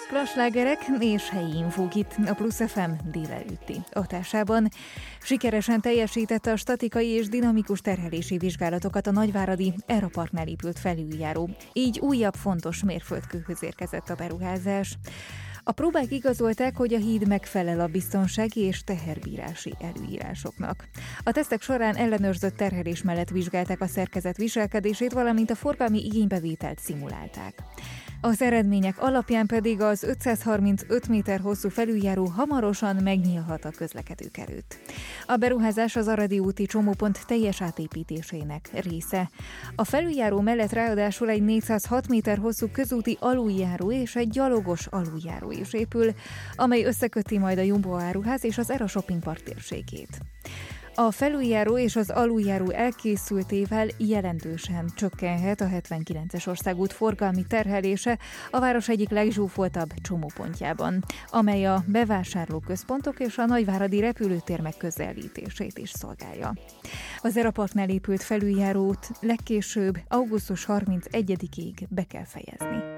Klaslágerek és helyi infók itt a Plusz FM délelőtti adásában. Sikeresen teljesítette a statikai és dinamikus terhelési vizsgálatokat a nagyváradi Aeroparknál épült felüljáró. Így újabb fontos mérföldkőhöz érkezett a beruházás. A próbák igazolták, hogy a híd megfelel a biztonsági és teherbírási előírásoknak. A tesztek során ellenőrzött terhelés mellett vizsgálták a szerkezet viselkedését, valamint a forgalmi igénybevételt szimulálták. Az eredmények alapján pedig az 535 méter hosszú felüljáró hamarosan megnyílhat a közlekedők előtt. A beruházás az Aradi úti csomópont teljes átépítésének része. A felüljáró mellett ráadásul egy 406 méter hosszú közúti aluljáró és egy gyalogos aluljáró is épül, amely összeköti majd a Jumbo áruház és az Era Shopping Park térségét. A felüljáró és az aluljáró elkészültével jelentősen csökkenhet a 79-es országút forgalmi terhelése a város egyik legzsúfoltabb csomópontjában, amely a bevásárlóközpontok és a nagyváradi repülőtér megközelítését is szolgálja. Az Aeroparknál épült felüljárót legkésőbb augusztus 31-ig be kell fejezni.